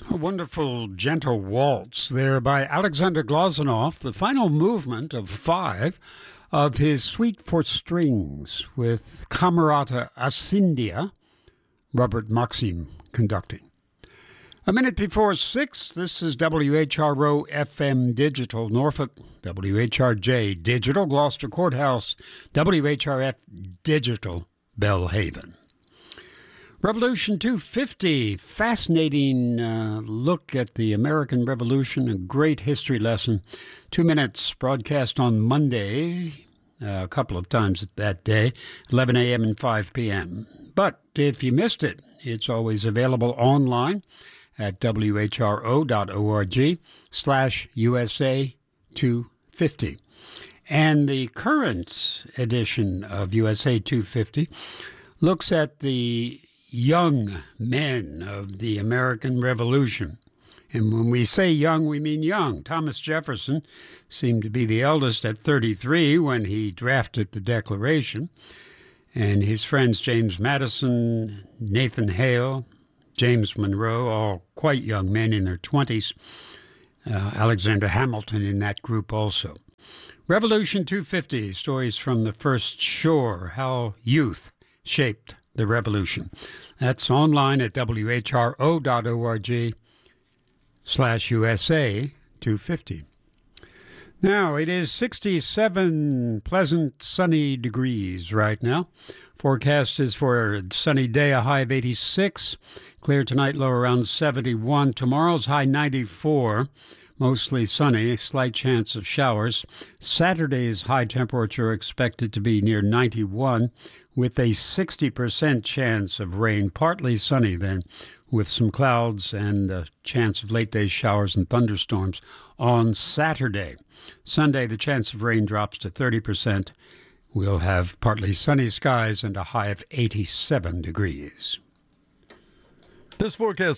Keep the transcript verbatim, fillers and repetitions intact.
A wonderful, gentle waltz there by Alexander Glazunov, the final movement of five of his Suite for Strings with Camerata Ascindia, Robert Maxim conducting. A minute before six, this is W H R O F M Digital Norfolk, W H R J Digital Gloucester Courthouse, W H R F Digital Belhaven. Revolution two fifty, fascinating uh, look at the American Revolution, a great history lesson. Two minutes broadcast on Monday, uh, a couple of times that day, eleven a.m. and five p.m. But if you missed it, it's always available online at whro.org slash USA 250. And the current edition of U S A two fifty looks at the young men of the American Revolution. And when we say young, we mean young. Thomas Jefferson seemed to be the eldest at thirty-three when he drafted the Declaration. And his friends James Madison, Nathan Hale, James Monroe, all quite young men in their twenties. Uh, Alexander Hamilton in that group also. Revolution two fifty, stories from the first shore, how youth shaped the revolution. That's online at whro.org slash USA 250. Now, it is sixty-seven pleasant sunny degrees right now. Forecast is for a sunny day, a high of eighty-six. Clear tonight, low around seventy-one. Tomorrow's high ninety-four. Mostly sunny, slight chance of showers. Saturday's high temperature expected to be near ninety-one, with a sixty percent chance of rain. Partly sunny then, with some clouds and a chance of late-day showers and thunderstorms on Saturday. Sunday, the chance of rain drops to thirty percent. We'll have partly sunny skies and a high of eighty-seven degrees. This forecast